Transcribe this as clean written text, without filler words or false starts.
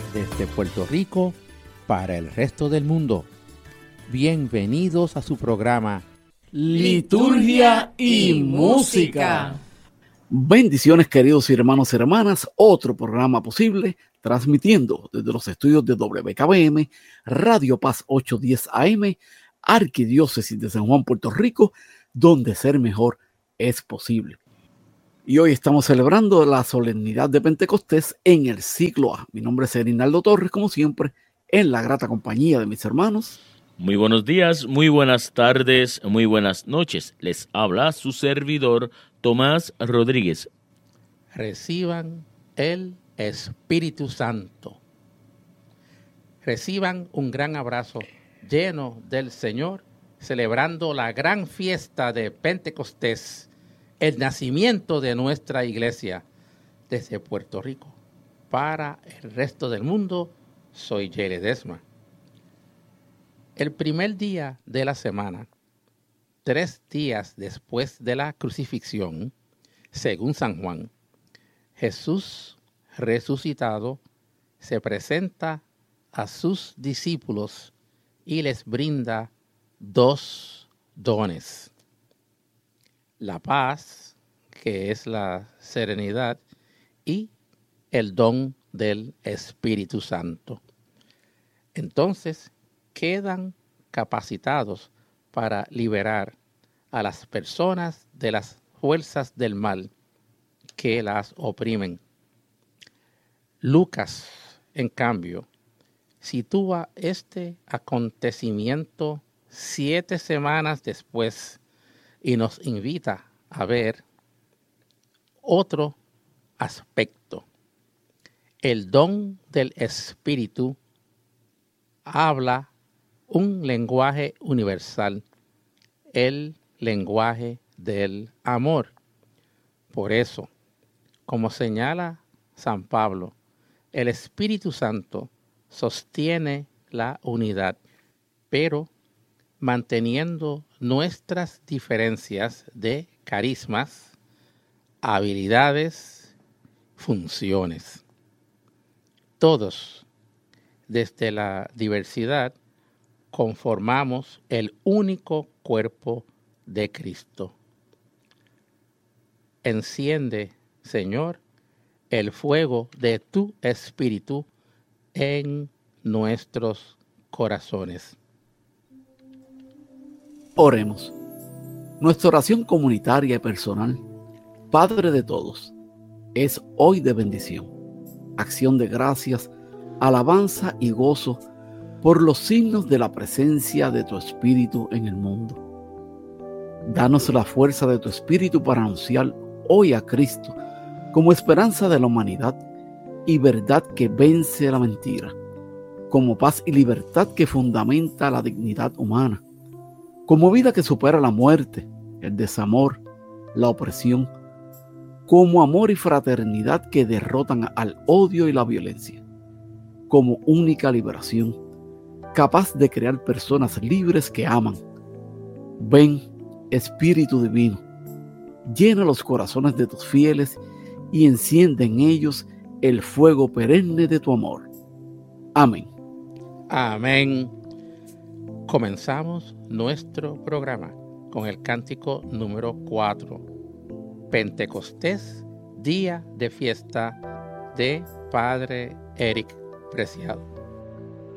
desde Puerto Rico para el resto del mundo. Bienvenidos a su programa Liturgia y Música. Bendiciones, queridos hermanos y hermanas, otro programa posible, transmitiendo desde los estudios de WKBM, Radio Paz 810 AM, Arquidiócesis de San Juan, Puerto Rico, donde ser mejor es posible. Y hoy estamos celebrando la solemnidad de Pentecostés en el siglo A. Mi nombre es Erinaldo Torres, como siempre, en la grata compañía de mis hermanos. Muy buenos días, muy buenas tardes, muy buenas noches. Les habla su servidor Tomás Rodríguez. Reciban el Espíritu Santo. Reciban un gran abrazo lleno del Señor, celebrando la gran fiesta de Pentecostés, el nacimiento de nuestra iglesia. Desde Puerto Rico para el resto del mundo, soy Jerry Ledesma. El primer día de la semana, 3 días después de la crucifixión, según San Juan, Jesús resucitado se presenta a sus discípulos y les brinda 2 dones: la paz, que es la serenidad, y el don del Espíritu Santo. Entonces, quedan capacitados para liberar a las personas de las fuerzas del mal que las oprimen. Lucas, en cambio, sitúa este acontecimiento 7 semanas después y nos invita a ver otro aspecto. El don del Espíritu habla un lenguaje universal, el lenguaje del amor. Por eso, como señala San Pablo, el Espíritu Santo sostiene la unidad, pero manteniendo nuestras diferencias de carismas, habilidades, funciones. Todos, desde la diversidad, conformamos el único cuerpo de Cristo. Enciende, Señor, el fuego de tu Espíritu en nuestros corazones. Oremos. Nuestra oración comunitaria y personal, Padre de todos, es hoy de bendición, acción de gracias, alabanza y gozo por los signos de la presencia de tu Espíritu en el mundo. Danos la fuerza de tu Espíritu para anunciar hoy a Cristo como esperanza de la humanidad y verdad que vence la mentira, como paz y libertad que fundamenta la dignidad humana, como vida que supera la muerte, el desamor, la opresión, como amor y fraternidad que derrotan al odio y la violencia, como única liberación, capaz de crear personas libres que aman. Ven, Espíritu Divino, llena los corazones de tus fieles y enciende en ellos el fuego perenne de tu amor. Amén. Amén. Comenzamos nuestro programa con el cántico número 4, Pentecostés, día de fiesta de Padre Eric Preciado.